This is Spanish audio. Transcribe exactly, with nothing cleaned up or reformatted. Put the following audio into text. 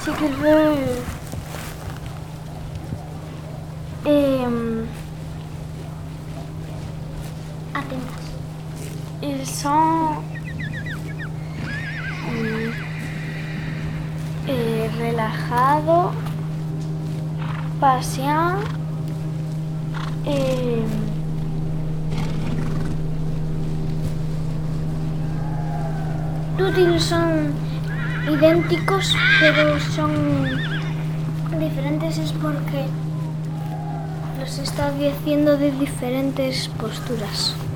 sí que ver. Eh, Atentas. ils sont mm, eh, relajados, patients, eh, Todos son idénticos, pero son diferentes es porque los está diciendo de diferentes posturas.